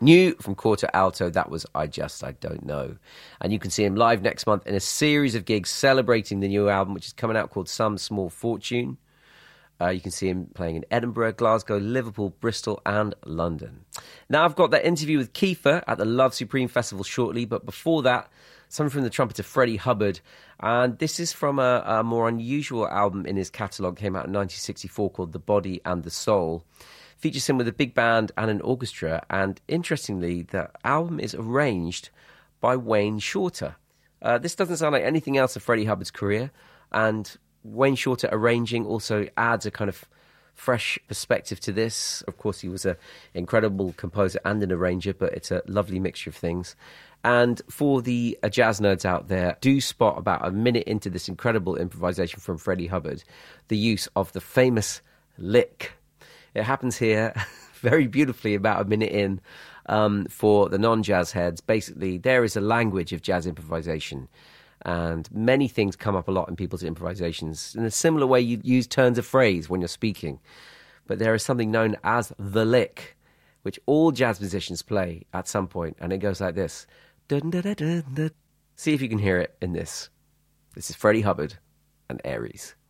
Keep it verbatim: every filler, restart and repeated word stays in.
New from Quarto Alto, that was I Just, I Don't Know. And you can see him live next month in a series of gigs celebrating the new album, which is coming out, called Some Small Fortune. Uh, you can see him playing in Edinburgh, Glasgow, Liverpool, Bristol and London. Now, I've got that interview with Kiefer at the Love Supreme Festival shortly, but before that, something from the trumpeter Freddie Hubbard. And this is from a, a more unusual album in his catalogue, came out in nineteen sixty-four, called The Body and the Soul. Features him with a big band and an orchestra, and interestingly, the album is arranged by Wayne Shorter. Uh, this doesn't sound like anything else of Freddie Hubbard's career, and Wayne Shorter arranging also adds a kind of fresh perspective to this. Of course, he was an incredible composer and an arranger, but it's a lovely mixture of things. And for the uh, jazz nerds out there, do spot about a minute into this incredible improvisation from Freddie Hubbard, the use of the famous lick. It happens here very beautifully about a minute in. Um, for the non-jazz heads, basically, there is a language of jazz improvisation. And many things come up a lot in people's improvisations. In a similar way, you use turns of phrase when you're speaking. But there is something known as the lick, which all jazz musicians play at some point. And it goes like this. Dun, dun, dun, dun, dun. See if you can hear it in this. This is Freddie Hubbard and Aries.